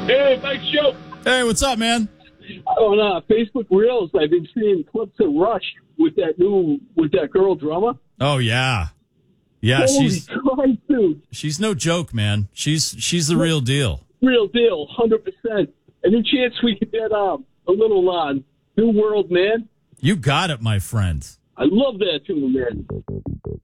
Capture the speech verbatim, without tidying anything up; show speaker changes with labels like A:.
A: Hey, Mike Show.
B: Hey, what's up, man?
A: On uh, Facebook Reels, I've been seeing clips of Rush with that new with that girl drummer.
B: Oh yeah, yeah.
A: Holy
B: she's
A: Christ, dude!
B: she's no joke, man. She's she's the real deal.
A: Real deal, hundred percent. Any chance we could get um, a little uh, New World, man?
B: You got it, my friend.
A: I love that tune, man.